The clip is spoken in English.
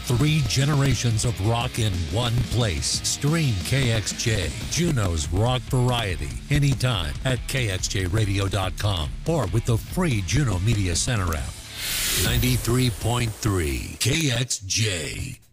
3 generations of rock in one place. Stream KXJ, Juneau's rock variety, anytime at kxjradio.com or with the free Juneau Media Center app. 93.3 KXJ.